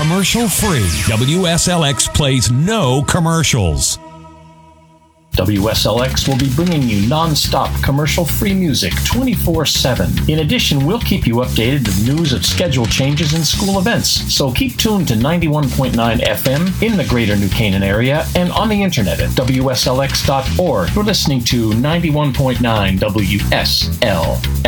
commercial-free. WSLX plays no commercials. WSLX will be bringing you non-stop commercial-free music 24/7. In addition, we'll keep you updated with news of schedule changes and school events. So keep tuned to 91.9 FM in the greater New Canaan area and on the internet at WSLX.org. You're listening to 91.9 WSLX.